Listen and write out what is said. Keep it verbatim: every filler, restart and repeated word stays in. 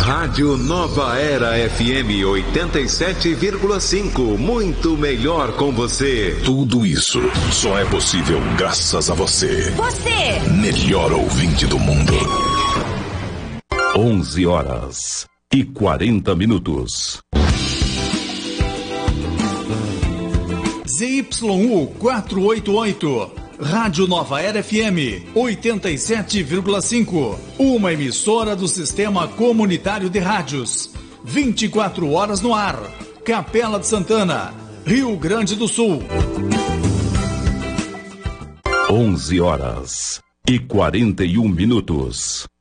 Rádio Nova Era F M oitenta e sete vírgula cinco. Muito melhor com você. Tudo isso só é possível graças a você. Você! Melhor ouvinte do mundo. onze horas e quarenta minutos. Z Y U quatrocentos e oitenta e oito, Rádio Nova Era F M oitenta e sete vírgula cinco, uma emissora do Sistema Comunitário de Rádios, vinte e quatro horas no ar, Capela de Santana, Rio Grande do Sul. onze horas e quarenta e um minutos.